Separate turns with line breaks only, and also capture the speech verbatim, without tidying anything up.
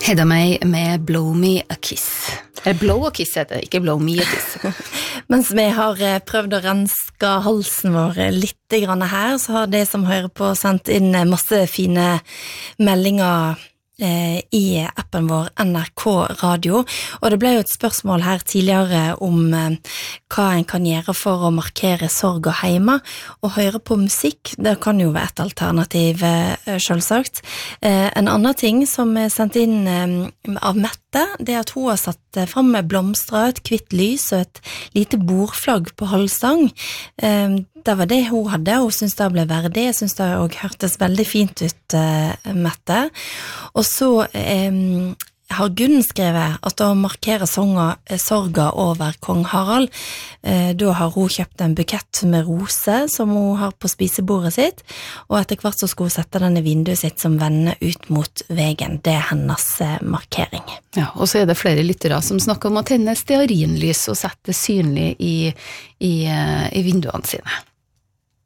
Hedda meg med Blow Me a Kiss. Eller Blow a Kiss heter det, ikke Blow Me a Kiss.
Mens vi har prøvd å renske halsen vår litt grann her, så har det som hører på sendt inn masse fine meldinger i appen vår N R K Radio, og det ble jo et spørsmål her tidligere om hva en kan gjøre for å markere sorg og heima, og høre på musikk, det kan jo være et alternativ selvsagt. En annen ting som er sendt inn av Mette, det er at hun har satt frem med blomstra, et kvitt lys og et lite bordflagg på halvstang. Det var det hun hadde, og hun synes det ble verdig. Jeg synes det også hørtes veldig fint ut, Mette. Og så eh, har Gunn skrevet at å markere sorga over kong Harald, eh, da har hun kjøpt en bukett med rose som hun har på spisebordet sitt, og etter hvert så skulle hun sette den i vinduet sitt som vender ut mot vegen. Det er hennes eh, markering.
Ja, og så er det flere lyttere som snakker om å tenne stearinlys og sette det synlig i, i, i vinduene sine.